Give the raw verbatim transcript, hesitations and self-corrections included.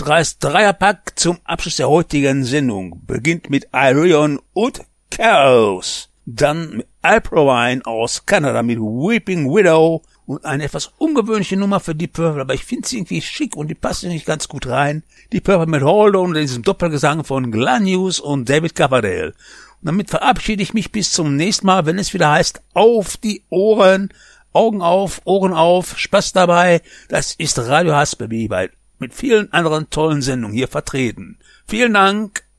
Dreist Dreierpack zum Abschluss der heutigen Sendung. Beginnt mit Irion und Chaos. Dann mit Alprovine aus Kanada mit Weeping Widow und eine etwas ungewöhnliche Nummer für Deep Purple, aber ich finde sie irgendwie schick und die passt nicht ganz gut rein. Deep Purple mit Hold On und diesem Doppelgesang von Glenn Hughes und David Coverdale. Und damit verabschiede ich mich bis zum nächsten Mal, wenn es wieder heißt, auf die Ohren, Augen auf, Ohren auf, Spaß dabei. Das ist Radio Hasbaby bei mit vielen anderen tollen Sendungen hier vertreten. Vielen Dank.